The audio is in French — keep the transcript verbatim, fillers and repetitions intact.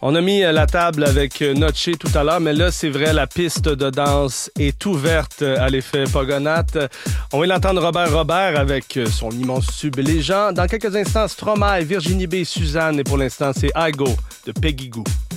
On a mis la table avec Noche tout à l'heure, mais là, c'est vrai, la piste de danse est ouverte à l'effet Pogonath. On va l'entendre Robert Robert avec son immense tube Les gens. Dans quelques instants, Stromae, Virginie B, Suzanne. Et pour l'instant, c'est I Go de Peggy Gou.